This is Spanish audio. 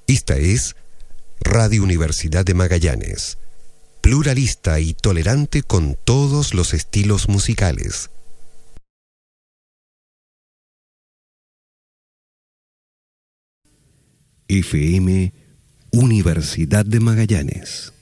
Esta es Radio Universidad de Magallanes, pluralista y tolerante con todos los estilos musicales. FM Universidad de Magallanes.